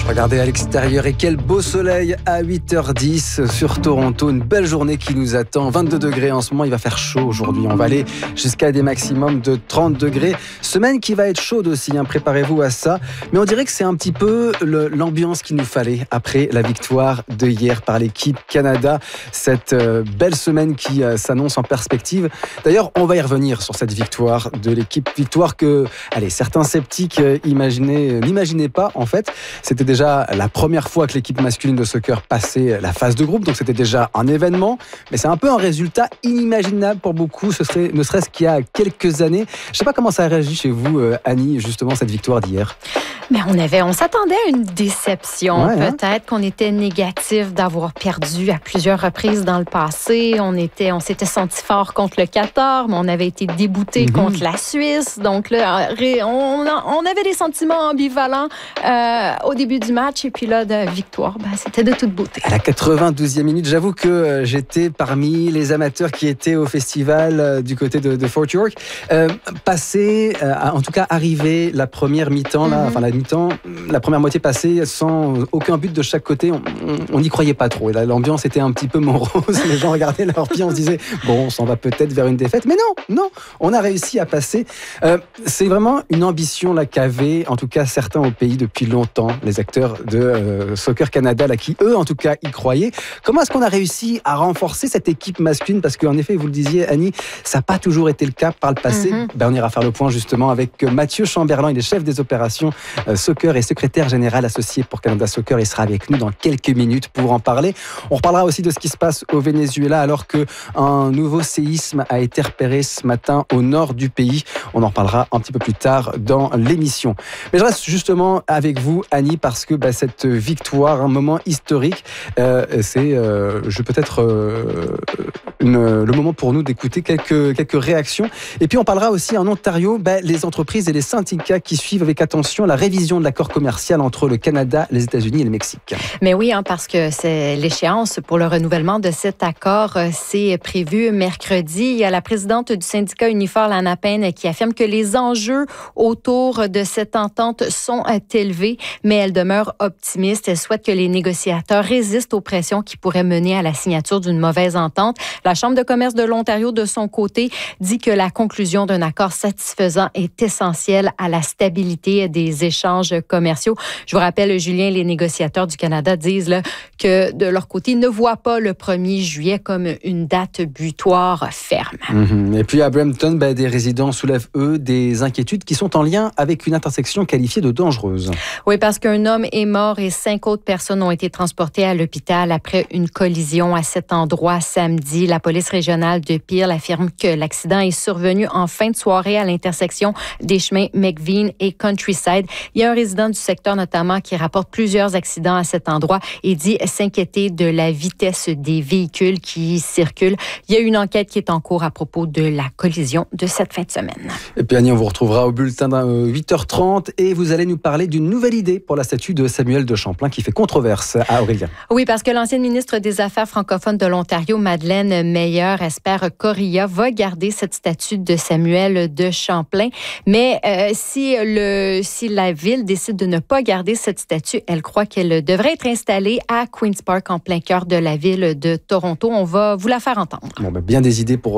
Regardez à l'extérieur et quel beau soleil à 8h10 sur Toronto. Une belle journée qui nous attend. 22 degrés en ce moment, il va faire chaud aujourd'hui. On va aller jusqu'à des maximums de 30 degrés. Semaine qui va être chaude aussi, préparez-vous à ça. Mais on dirait que c'est un petit peu l'ambiance qu'il nous fallait après la victoire de hier par l'équipe Canada. Cette belle semaine qui s'annonce en perspective. D'ailleurs, on va y revenir sur cette victoire de l'équipe. Victoire que, certains sceptiques n'imaginaient pas en fait. C'était déjà la première fois que l'équipe masculine de soccer passait la phase de groupe, donc c'était déjà un événement, mais c'est un peu un résultat inimaginable pour beaucoup, ne serait-ce qu'il y a quelques années. Je ne sais pas comment ça a réagi chez vous, Annie, justement, cette victoire d'hier. Mais on s'attendait à une déception. Peut-être qu'on était négatif d'avoir perdu à plusieurs reprises dans le passé. On s'était senti fort contre le Qatar, mais on avait été débouté contre la Suisse. Donc là, on avait des sentiments ambivalents au début du match. Et puis là, de victoire, c'était de toute beauté. À la 92e minute, j'avoue que j'étais parmi les amateurs qui étaient au festival du côté de Fort York. En tout cas, arrivé la première mi-temps, la première moitié passée sans aucun but de chaque côté, on n'y croyait pas trop. Et là, l'ambiance était un petit peu morose. Les gens regardaient leurs pieds, on se disait bon, on s'en va peut-être vers une défaite. Mais non, on a réussi à passer. C'est vraiment une ambition là qu'avaient, en tout cas certains au pays depuis longtemps, les acteurs de Soccer Canada là, qui eux en tout cas y croyaient. Comment est-ce qu'on a réussi à renforcer cette équipe masculine? Parce qu'en effet, vous le disiez, Annie, ça n'a pas toujours été le cas par le passé. On ira faire le point justement avec Mathieu Chamberlain, il est chef des opérations soccer et secrétaire général associé pour Canada Soccer. Il sera avec nous dans quelques minutes pour en parler. On reparlera aussi de ce qui se passe au Venezuela alors qu'un nouveau séisme a été repéré ce matin au nord du pays. On en reparlera un petit peu plus tard dans l'émission. Mais je reste justement avec vous, Annie, parce que cette victoire, un moment historique, c'est peut-être le moment pour nous d'écouter quelques réactions. Et puis on parlera aussi en Ontario, les entreprises et les syndicats qui suivent avec attention la révision de l'accord commercial entre le Canada, les États-Unis et le Mexique. Mais oui, parce que c'est l'échéance pour le renouvellement de cet accord. C'est prévu mercredi. Il y a la présidente du syndicat Unifor, Lana Payne, qui affirme que les enjeux autour de cette entente sont élevés, mais elle demeure optimiste. Elle souhaite que les négociateurs résistent aux pressions qui pourraient mener à la signature d'une mauvaise entente. La Chambre de commerce de l'Ontario, de son côté, dit que la conclusion d'un accord satisfaisant est essentielle à la stabilité des échanges commerciaux. Je vous rappelle, Julien, les négociateurs du Canada disent que de leur côté, ils ne voient pas le 1er juillet comme une date butoir ferme. Et puis à Brampton, des résidents soulèvent, eux, des inquiétudes qui sont en lien avec une intersection qualifiée de dangereuse. Oui, parce qu'un homme est mort et 5 autres personnes ont été transportées à l'hôpital après une collision à cet endroit samedi. La police régionale de Peel affirme que l'accident est survenu en fin de soirée à l'intersection des chemins McVean et Countryside. Il y a un résident du secteur notamment qui rapporte plusieurs accidents à cet endroit et dit s'inquiéter de la vitesse des véhicules qui circulent. Il y a une enquête qui est en cours à propos de la collision de cette fin de semaine. Et puis Annie, on vous retrouvera au bulletin 8h30 et vous allez nous parler d'une nouvelle idée pour la statue de Samuel de Champlain qui fait controverse à Aurélien. Oui, parce que l'ancienne ministre des Affaires francophones de l'Ontario, Madeleine Meyer, espère qu'Oria va garder cette statue de Samuel de Champlain. Mais si la ville décide de ne pas garder cette statue, elle croit qu'elle devrait être installée à Queen's Park, en plein cœur de la ville de Toronto. On va vous la faire entendre. Bien des idées pour